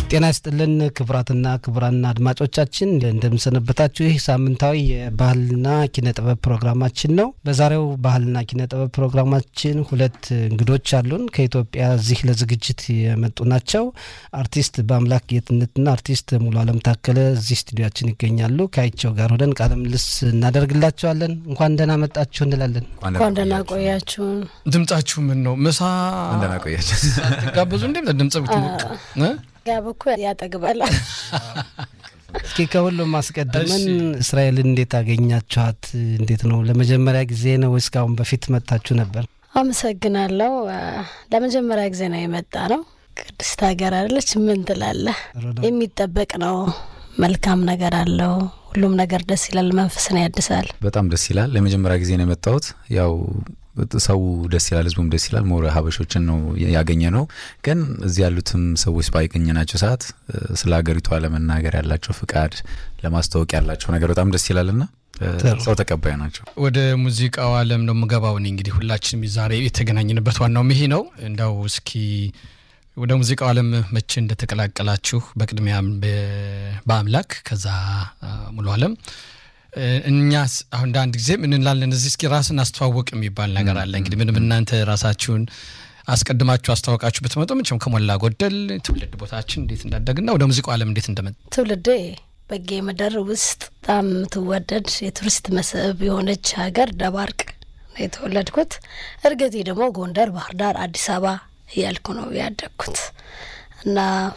ጤና ይስጥልን ክብራትና ክብራን አድማጮቻችን እንደምሰነበታችሁ ይህ ሳምንታዊ የባህልና ኪነ ጥበብ ፕሮግራማችን ነው። በዛሬው ባህልና ኪነ ጥበብ ፕሮግራማችን ሁለት እንግዶች አሉን ከኢትዮጵያ እዚህ ለዝግጅት የመጡ ናቸው። አርቲስት በአምላክ ጌትነትና አርቲስት ሙሉ ዓለም ታከለ እዚህ ስቱዲዮአችን ይገኛሉ። ካይቸው ጋር ሆነን ቃለ ምልልስ እናደርግላችኋለን። እንኳን ደህና መጣችሁ እንላለን። እንኳን ደህና ቆያችሁ። ድምጻችሁ ምን ነው? ምሳ እንደና ቆያችሁ ጋብዙ እንዴ ድምጻችሁ ጋብኩ ያጠግባል። እስኪ ከሁሉም ማስቀደመን እስራኤልን እንዴት አገኛችኋት? እንዴት ነው? ለመጀመሪያ ጊዜ ነው ወይስ ካሁን በፊት መጣችሁ ነበር? አመሰግናለሁ። ለመጀመሪያ ጊዜ ነው የመጣ ነው። ቅድስት ሀገር አይደለች? ምን ትላለህ? የሚጠበቅ ነው። መልካም ነገር አለው። ሁሉም ነገር ደስ ይላል፣ መንፈስን ያድሳል። በጣም ደስ ይላል። ለመጀመሪያ ጊዜ ነው የመጣሁት። ያው ሰው ደስ ይላል፣ ህዝቡም ደስ ይላል። ሞረ ሀበሾችን ነው ያገኘነው። ግን እዚህ ያሉትም ሰዎች ባይገኘናቸው ሰዓት ስለ ሀገሪቱ ለመናገር ያላቸው ፍቃድ ለማስተዋወቅ ያላቸው ነገር በጣም ደስ ይላልና ሰው ተቀባይ ናቸው። ወደ ሙዚቃው ዓለም ነው መገባው። እንግዲህ ሁላችንም ዛሬ የተገናኘንበት ዋናው ይሄ ነው። እንደው እስኪ ወደ ሙዚቃው ዓለም መቼ እንደተቀላቀላችሁ በቅድሚያም በአምላክ ከዛ ሙሉ ዓለም እኛስ አሁን አንድ ጊዜ ምን እንላለን እዚህ እስኪ ራስን አስተዋወቅ የሚባል ነገር አለ። እንግዲህ ምንም እናንተ ራሳችሁን አስቀድማችሁ አስተዋወቃችሁ ብትመጡ ምንጭም ከሞላ ጎደል ትውልድ ቦታችን እንዴት እንዳደግና ወደ ሙዚቃው ዓለም እንዴት እንደመጣ። ትውልዴ በጌ ምድር ውስጥ በጣም ትወደድ የቱሪስት መስህብ የሆነች ሀገር ደባርቅ ነው የተወለድኩት። እርግጤ ደግሞ ጎንደር፣ ባህር ዳር፣ አዲስ አበባ ያልኩ ነው ያደግኩት እና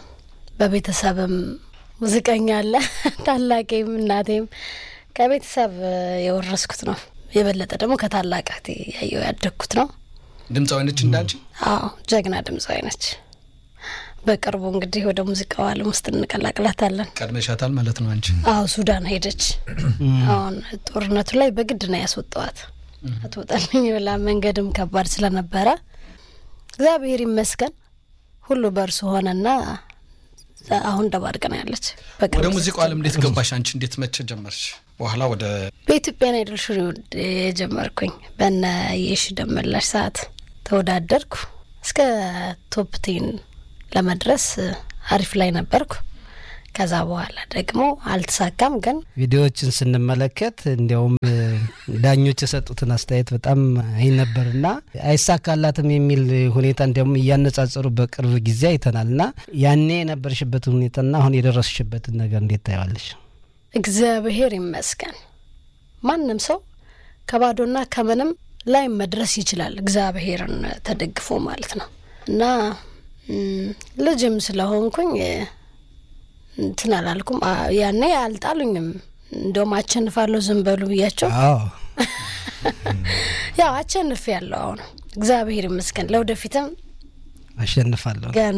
በቤተሰብም ሙዚቀኛ አለ። ታላቄም እናቴም ከቤተሰብ የወረስኩት ነው። የበለጠ ደግሞ ከታላቃቴ ያየው ያደግኩት ነው። ድምጻዊ ነች እንዳንቺ? አዎ ጀግና ድምጻዊ ነች። በቅርቡ እንግዲህ ወደ ሙዚቃው ዓለም ውስጥ እንቀላቅላታለን። ቀድመሻታል ማለት ነው አንቺ? አዎ ሱዳን ሄደች። አሁን ጦርነቱ ላይ በግድ ነው ያስወጣዋት። አትወጣልኝ ብላ መንገድም ከባድ ስለነበረ እግዚአብሔር ይመስገን ሁሉ በርሱ ሆነና አሁን ደባርቅ ነው ያለች። ወደ ሙዚቃው ዓለም እንዴት ገባሽ አንቺ? እንዴት መቼ ጀመርሽ? በኋላ ወደ በኢትዮጵያ አይዶል ሹ የጀመርኩኝ በእነ የሺ ደመላሽ ሰዓት ተወዳደርኩ። እስከ ቶፕ 10 ለመድረስ አሪፍ ላይ ነበርኩ። ከዛ በኋላ ደግሞ አልተሳካም። ግን ቪዲዮዎችን ስንመለከት እንዲያውም ዳኞች የሰጡትን አስተያየት በጣም አይነበርና አይሳካላትም የሚል ሁኔታ እንዲያውም እያነጻጸሩ በቅርብ ጊዜ አይተናልና ያኔ የነበርሽበት ሁኔታና አሁን የደረስሽበትን ነገር እንዴት ታያለሽ? እግዚአብሔር ይመስገን ማንንም ሰው ከባዶና ከምንም ላይ መድረስ ይችላል እግዚአብሔርን ተደግፎ ማለት ነው። እና ልጅም ስለሆንኩኝ ትናላልኩም ያኔ አልጣሉኝም። እንደውም አቸንፋለሁ ዝም በሉ ብያቸው ያው አቸንፍ ያለው አሁን እግዚአብሔር ይመስገን። ለወደፊትም አሸንፋለሁ ገና።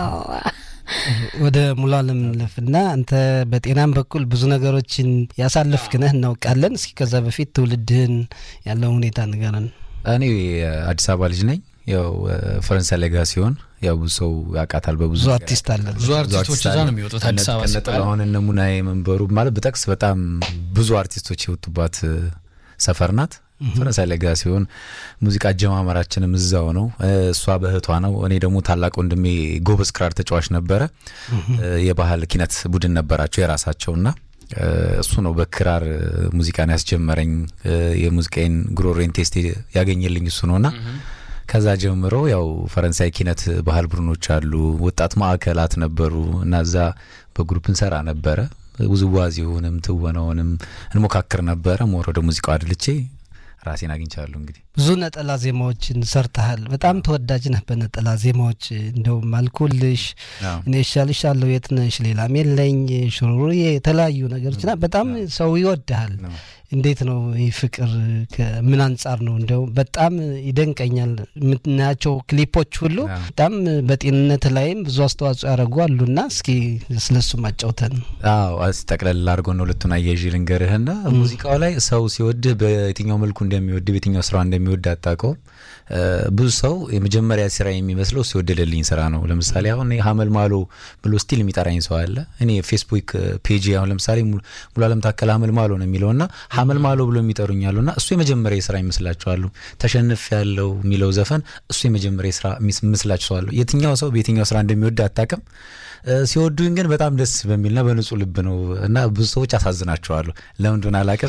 ወደ ሙሉ ዓለም ለፍና አንተ በጤናም በኩል ብዙ ነገሮችን ያሳለፍክ ነህ እናውቃለን። እስኪ ከዛ በፊት ትውልድህን ያለው ሁኔታ ንገረን። እኔ አዲስ አበባ ልጅ ነኝ። ያው ፈረንሳይ ለጋ ሲሆን ያው ብዙ ሰው ያቃታል። በብዙ አርቲስት አለ፣ ብዙ አርቲስቶች እዛ ነው የሚወጡት አዲስ አበባ ሲባል። አሁን እነ ሙናዬ መንበሩ ማለት በጠቅስ በጣም ብዙ አርቲስቶች የወጡባት ሰፈር ናት። ፈረንሳይ ለጋ ሲሆን ሙዚቃ ጀማመራችንም እዛው ነው። እሷ በህቷ ነው። እኔ ደግሞ ታላቅ ወንድሜ ጎበዝ ክራር ተጫዋች ነበረ። የባህል ኪነት ቡድን ነበራቸው የራሳቸውና እሱ ነው በክራር ሙዚቃን ያስጀመረኝ። የሙዚቃን ግሮሬን ቴስት ያገኘልኝ እሱ ነውና ከዛ ጀምሮ ያው ፈረንሳይ ኪነት ባህል ቡድኖች አሉ፣ ወጣት ማዕከላት ነበሩ እና እዛ በግሩፕ እንሰራ ነበረ። ውዝዋዜውንም ትወናውንም እንሞካክር ነበረ። ሞር ወደ ሙዚቃው አድልቼ ራሴን አግኝቻለሁ። እንግዲህ ብዙ ነጠላ ዜማዎችን ሰርተሃል። በጣም ተወዳጅ ነህ በነጠላ ዜማዎች። እንደውም አልኩልሽ፣ እኔ እሻልሻለሁ፣ የት ነሽ፣ ሌላም የለኝ፣ ሽሩሩዬ የተለያዩ ነገሮችና በጣም ሰው ይወድሃል። እንዴት ነው ይህ ፍቅር? ከምን አንጻር ነው? እንደው በጣም ይደንቀኛል። የምናያቸው ክሊፖች ሁሉ በጣም በጤንነት ላይም ብዙ አስተዋጽኦ ያደርጋሉና እስኪ ስለሱ ማጫውተን። አዎ አስተቀለል አድርጎ ነው ለቱና አያይዤ ልንገርህና ሙዚቃው ላይ ሰው ሲወድህ በየትኛው መልኩ እንደሚወድ በየትኛው ስራ እንደሚወድ አጣቀው። ብዙ ሰው የመጀመሪያ ስራ የሚመስለው ሲወደደልኝ ስራ ነው። ለምሳሌ አሁን ሀመል ማሎ ብሎ ስቲል የሚጠራኝ ሰው አለ። እኔ ፌስቡክ ፔጅ አሁን ለምሳሌ ሙሉ ዓለም ታከለ ሀመል ማሎ ነው የሚለውና ሀመል ማሎ ብሎ የሚጠሩኛሉና እሱ የመጀመሪያ ስራ ይመስላቸዋል። ተሸንፍ ያለው የሚለው ዘፈን እሱ የመጀመሪያ ስራ ይመስላቸዋል። የትኛው ሰው በየትኛው ስራ እንደሚወድ አጣቀም ሲወዱኝ ግን በጣም ደስ በሚልና በንጹህ ልብ ነው እና ብዙ ሰዎች አሳዝናቸዋለሁ ለምን እንደሆነ አላውቅም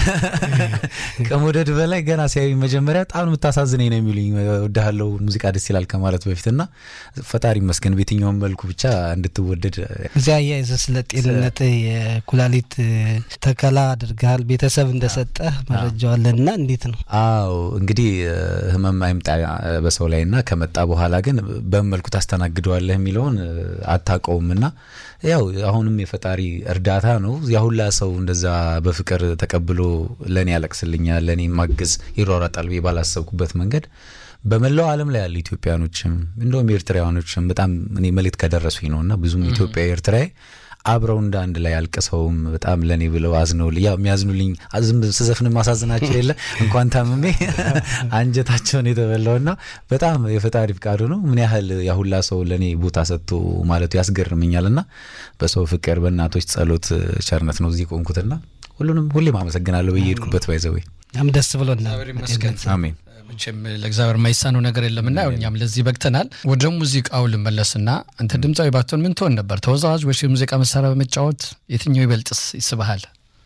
ከመውደድ በላይ ገና ሲያዩ መጀመሪያ በጣም የምታሳዝነኝ ነው የሚሉኝ ወዳለው ሙዚቃ ደስ ይላል ከማለት በፊትና ፈጣሪ ይመስገን በየትኛውም መልኩ ብቻ እንድትወደድ እዚያ ያይዘ ስለጤንነት የኩላሊት ተከላ አድርጋል ቤተሰብ እንደሰጠህ መረጃው አለና እንዴት ነው አዎ እንግዲህ ህመም አይምጣ በሰው ላይና ከመጣ በኋላ ግን በመልኩ ታስተናግደዋለህ የሚለውን አታቀውምና ያው አሁንም የፈጣሪ እርዳታ ነው ያሁላ ሰው እንደዛ በፍቅር ተቀብሎ ለኔ ያለቅስልኛል ለኔ ማገዝ ይሯሯጣል ባላሰብኩበት መንገድ በመላው ዓለም ላይ ያሉ ኢትዮጵያኖችም እንደውም ኤርትራውያኖችም በጣም እኔ መልእክት ከደረሱኝ ነውና ብዙም ኢትዮጵያ ኤርትራይ አብረው እንደ አንድ ላይ ያልቀሰውም በጣም ለኔ ብለው አዝነውልኝ ያው የሚያዝኑልኝ አዝም ስዘፍን ማሳዝናቸው የለ እንኳን ታምሜ አንጀታቸውን የተበላውና በጣም የፈጣሪ ፍቃዱ ነው ምን ያህል ያሁላ ሰው ለኔ ቦታ ሰጥቶ ማለቱ ያስገርመኛልና በሰው ፍቅር በእናቶች ጸሎት ቸርነት ነው እዚህ ቆንኩትና ሁሉንም ሁሌም አመሰግናለሁ በየሄድኩበት ባይዘው ያም ደስ ብሎና አሜን መቼም ለእግዚአብሔር ማይሳነው ነገር የለምና እኛም ለዚህ በቅተናል ወደ ሙዚቃው ልመለስና አንተ ድምጻዊ ባትሆን ምን ትሆን ነበር ተወዛዋዥ ወይስ ሙዚቃ መሳሪያ በመጫወት የትኛው ይበልጥስ ይስብሃል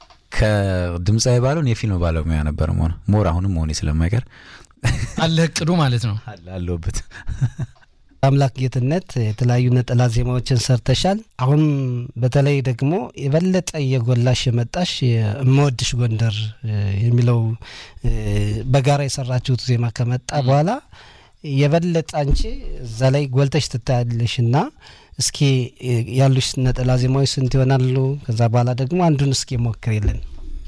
ከድምጻዊ ባልሆን የፊልም ባለሙያ ነበር ሞር አሁንም ሆኔ ስለማይቀር አለ እቅዱ ማለት ነው አለበት አምላክ ጌትነት የተለያዩ ነጠላ ዜማዎችን ሰርተሻል አሁን በተለይ ደግሞ የበለጠ የጎላሽ የመጣሽ የምወድሽ ጎንደር የሚለው በጋራ የሰራችሁት ዜማ ከመጣ በኋላ የበለጠ አንቺ እዛ ላይ ጎልተሽ ትታያለሽና እስኪ ያሉሽ ነጠላ ዜማዎች ስንት ይሆናሉ ከዛ በኋላ ደግሞ አንዱን እስኪ ሞክሪልን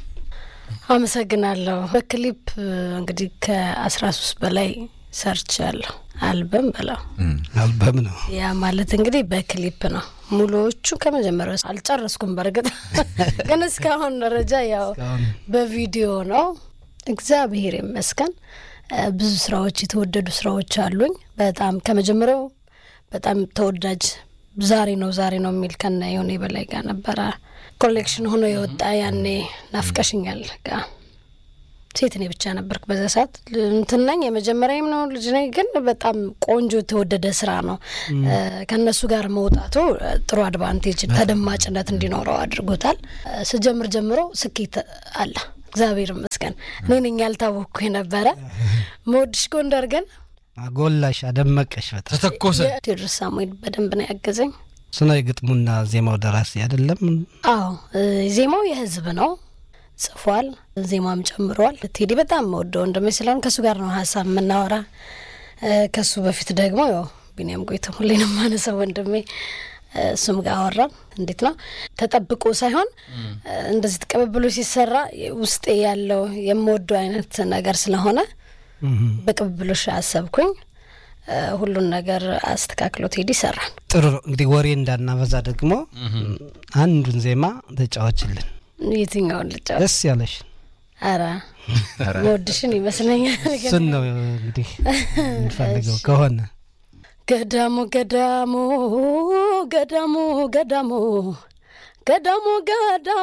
አመሰግናለሁ በክሊፕ እንግዲህ ከ13 በላይ ሰርቻለሁ አልበም በላው አልበም ነው ያ ማለት እንግዲህ በክሊፕ ነው ሙሉዎቹ ከመጀመሪያው አልጨረስኩም በርግጥ ግን እስካሁን ደረጃ ያው በቪዲዮ ነው እግዚአብሔር ይመስገን ብዙ ስራዎች የተወደዱ ስራዎች አሉኝ በጣም ከመጀመሪያው በጣም ተወዳጅ ዛሬ ነው የሚል ከነ የሆነ በላይ ጋር ነበር ኮሌክሽን ሆኖ የወጣ ያኔ ናፍቀሽኛል ጋር ሴት ነኝ ብቻ ነበርኩ በዛ ሰዓት እንትናኝ የመጀመሪያም ነው ልጅ ነኝ ግን በጣም ቆንጆ ተወደደ ስራ ነው ከነሱ ጋር መውጣቱ ጥሩ አድቫንቴጅ ተደማጭነት እንዲኖረው አድርጎታል ጀምሮ ስኬት አለ እግዚአብሔር ይመስገን እኔ ነኝ ያልታወቅኩ የነበረ ሞድሽ ጎንደር ግን አጎላሽ አደመቀሽ በጣም ተተኮሰ ቴድሮስ ሳሙኤል በደንብ ነው ያገዘኝ ስነ ግጥሙና ዜማው ደራሲ አይደለም አዎ ዜማው የህዝብ ነው ጽፏል ዜማም ጨምሯል ቴዲ በጣም ወደው እንደመስላን ከሱ ጋር ነው ሐሳብ መናወራ ከሱ በፊት ደግሞ ያው ቢኒያም ጎይቶ ሁሌንም ማነሳው ወንድሜ እሱም ጋር አወራን እንዴት ነው ተጠብቆ ሳይሆን እንደዚህ ተቀበብሎ ሲሰራ ውስጥ ያለው የምወደው አይነት ነገር ስለሆነ በቀበብሎሽ አሰብኩኝ ሁሉን ነገር አስተካክሎ ቴዲ ሰራን ጥሩ እንግዲህ ወሬ እንዳናበዛ ደግሞ አንዱን ዜማ ተጫዋችልን የትኛውን ልጫወት ደስ ያለሽ አራ ሞድሽን ይመስለኛል እሱን ነው እንግዲህ እንፈልገው ከሆነ ገዳሙ ገዳሙ ገዳሙ ገዳሙ ገዳሙ ገዳሙ